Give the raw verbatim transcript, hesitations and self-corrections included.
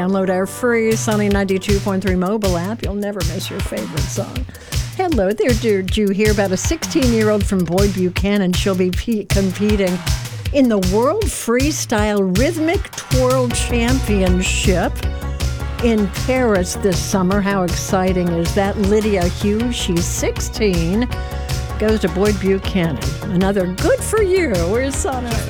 Download our free Sunny ninety-two point three mobile app. You'll never miss your favorite song. Hello there, did you hear about a sixteen-year-old from Boyd Buchanan? She'll be pe- competing in the World Freestyle Rhythmic Twirl Championship in Paris this summer. How exciting is that? Lydia Hughes, she's sixteen, goes to Boyd Buchanan. Another good for you. Where's Sana?